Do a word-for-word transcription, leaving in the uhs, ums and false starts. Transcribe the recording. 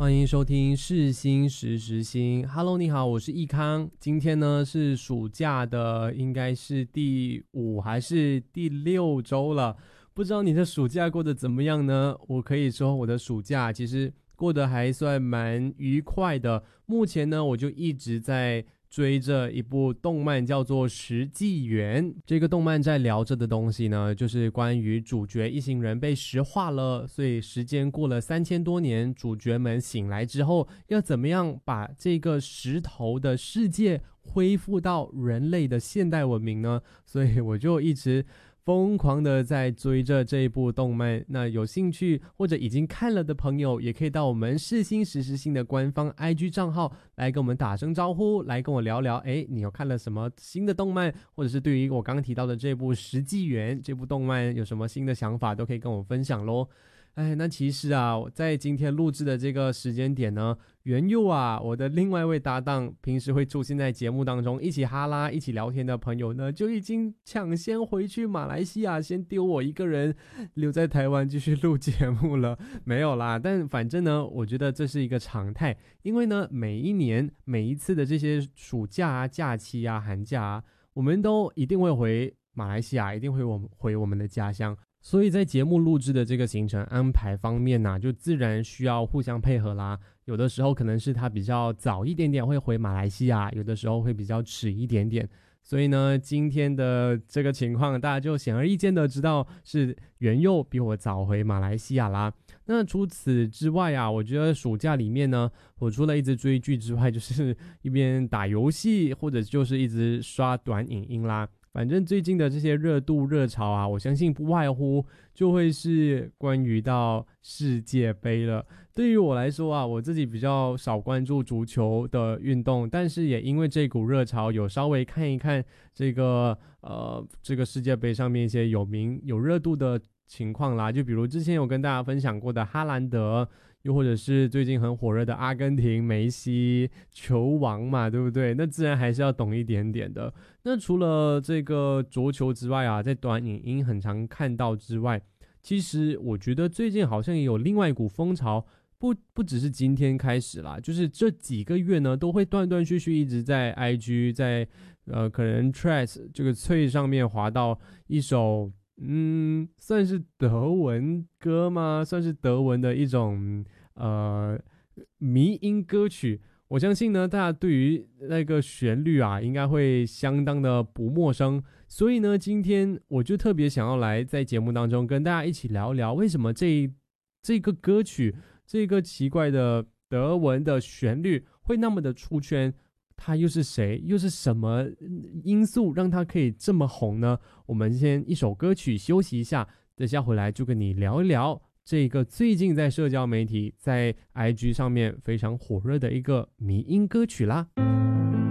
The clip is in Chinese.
欢迎收听世新时时新 Hello 你好，我是易康。今天呢是暑假的应该是第五还是第六周了，不知道你的暑假过得怎么样呢？我可以说我的暑假其实过得还算蛮愉快的。目前呢我就一直在追着一部动漫叫做《石纪元》，这个动漫在聊着的东西呢，就是关于主角一行人被石化了，所以时间过了三千多年，主角们醒来之后，要怎么样把这个石头的世界恢复到人类的现代文明呢？所以我就一直疯狂的在追着这一部动漫。那有兴趣或者已经看了的朋友，也可以到我们世新时时新的官方 I G 账号来跟我们打声招呼，来跟我聊聊，哎，你有看了什么新的动漫，或者是对于我刚刚提到的这部《石纪元》这部动漫有什么新的想法，都可以跟我分享咯。哎，那其实啊，在今天录制的这个时间点呢，元佑啊，我的另外一位搭档，平时会出现在节目当中一起哈拉一起聊天的朋友呢，就已经抢先回去马来西亚，先丢我一个人留在台湾继续录节目了。没有啦，但反正呢，我觉得这是一个常态，因为呢，每一年每一次的这些暑假啊、假期啊、寒假啊，我们都一定会回马来西亚，一定会我们回我们的家乡。所以在节目录制的这个行程安排方面呢、啊，就自然需要互相配合啦。有的时候可能是他比较早一点点会回马来西亚，有的时候会比较迟一点点。所以呢，今天的这个情况，大家就显而易见的知道是元佑比我早回马来西亚啦。那除此之外啊，我觉得暑假里面呢，我除了一直追剧之外，就是一边打游戏，或者就是一直刷短影音啦。反正最近的这些热度热潮啊，我相信不外乎就会是关于到世界杯了。对于我来说啊，我自己比较少关注足球的运动，但是也因为这股热潮，有稍微看一看这个呃这个世界杯上面一些有名有热度的情况啦。就比如之前有跟大家分享过的哈兰德，又或者是最近很火热的阿根廷梅西球王嘛，对不对？那自然还是要懂一点点的。那除了这个足球之外啊，在短影音很常看到之外，其实我觉得最近好像也有另外一股风潮，不不只是今天开始啦，就是这几个月呢，都会断断续续一直在 I G 在呃可能 Threads 这个脆上面滑到一首嗯算是德文歌吗？算是德文的一种呃迷音歌曲。我相信呢，大家对于那个旋律啊，应该会相当的不陌生。所以呢，今天我就特别想要来在节目当中跟大家一起聊聊，为什么这这个歌曲，这个奇怪的德文的旋律会那么的出圈？它又是谁？又是什么因素让它可以这么红呢？我们先一首歌曲休息一下，等下回来就跟你聊一聊这个最近在社交媒体在 I G 上面非常火热的一个迷音歌曲啦。